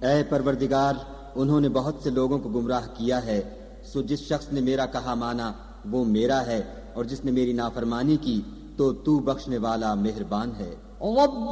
ऐ परवरदिगार, उन्होंने बहुत से लोगों को गुमराह किया है, सो जिस शख्स ने मेरा कहा माना वो मेरा है, और जिसने मेरी नाफरमानी की तो तू बख्शने वाला मेहरबान है।